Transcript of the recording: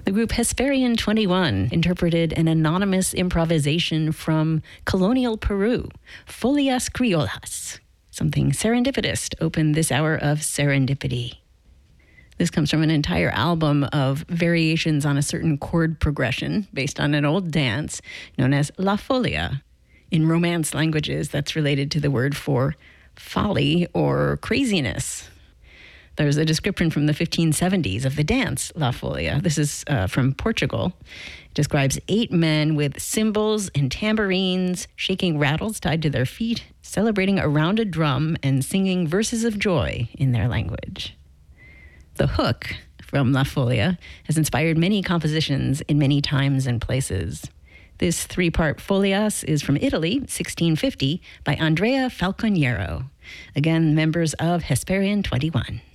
The group Hesperian 21 interpreted an anonymous improvisation from colonial Peru, Folias Criollas, something serendipitous to open this hour of Serendipity. This comes from an entire album of variations on a certain chord progression based on an old dance known as La Folia. In Romance languages, that's related to the word for folly or craziness. There's a description from the 1570s of the dance La Folia. This is from Portugal. It describes 8 men with cymbals and tambourines, shaking rattles tied to their feet, celebrating around a drum and singing verses of joy in their language. The hook from La Folia has inspired many compositions in many times and places. This 3-part Folias is from Italy, 1650, by Andrea Falconiero. Again, members of Hesperian 21.